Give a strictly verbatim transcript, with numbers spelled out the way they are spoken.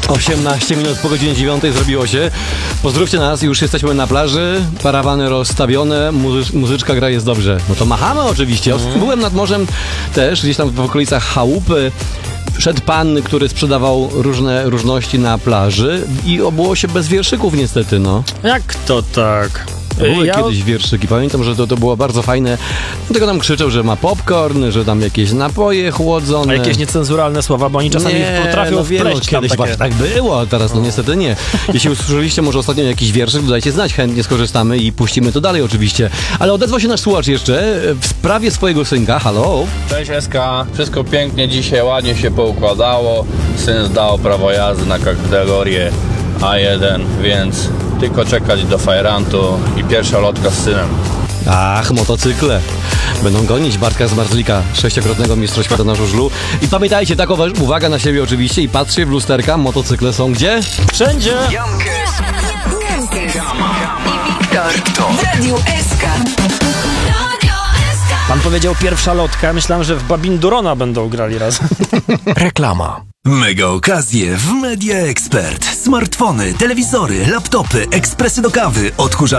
osiemnaście minut po godzinie dziewiątej zrobiło się. Pozdrówcie nas, już jesteśmy na plaży, parawany rozstawione, muzy- muzyczka gra, jest dobrze. No to machamy oczywiście. Mm. Byłem nad morzem też, gdzieś tam w okolicach chałupy. Szedł pan, który sprzedawał różne różności na plaży i obyło się bez wierszyków niestety, no. Jak to tak? Były ja... kiedyś wierszyki, pamiętam, że to, to było bardzo fajne. Dlatego tam krzyczał, że ma popcorn, że tam jakieś napoje chłodzone. A jakieś niecenzuralne słowa, bo oni czasami nie, potrafią no wiem, wpleść no, kiedyś takie... właśnie tak było, a teraz no niestety nie. Jeśli usłyszeliście może ostatnio jakiś wierszyk, to dajcie znać, chętnie skorzystamy i puścimy to dalej oczywiście. Ale odezwał się nasz słuchacz jeszcze w sprawie swojego synka. Halo? Cześć Eska, wszystko pięknie dzisiaj, ładnie się poukładało. Syn zdał prawo jazdy na kategorię A jeden, więc tylko czekać do fajrantu i pierwsza lotka z synem. Ach, motocykle. Będą gonić Bartka z Marzlika, sześciokrotnego mistrza świata na żużlu. I pamiętajcie, taką uwaga na siebie oczywiście i patrzcie w lusterka, motocykle są gdzie? Wszędzie! Jankes i Wiktor w Radiu S K. Pan powiedział pierwsza lotka, myślałem, że w Babindurona będą grali razem. Reklama. Mega okazje w Media Expert. Smartfony, telewizory, laptopy, ekspresy do kawy, odkurzacze.